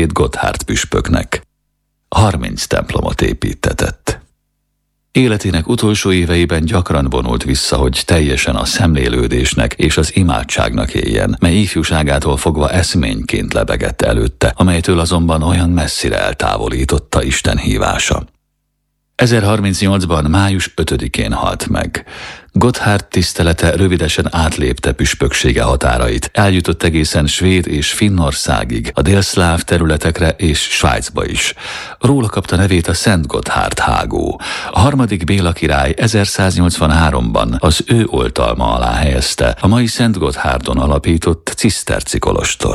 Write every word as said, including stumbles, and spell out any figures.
Gotthárd püspöknek. harminc templomot építtetett. Életének utolsó éveiben gyakran vonult vissza, hogy teljesen a szemlélődésnek és az imádságnak éljen, mely ifjúságától fogva eszményként lebegett előtte, amelytől azonban olyan messzire eltávolította Isten hívása. ezerharmincnyolcban május ötödikén halt meg. Gotthárd tisztelete rövidesen átlépte püspöksége határait, eljutott egészen Svéd és Finnországig, a délszláv területekre és Svájcba is. Róla kapta nevét a Szent Gotthárd hágó. A harmadik Béla király ezerszáznyolcvanháromban az ő oltalma alá helyezte a mai Szent Gotthárdon alapított ciszterci kolostor.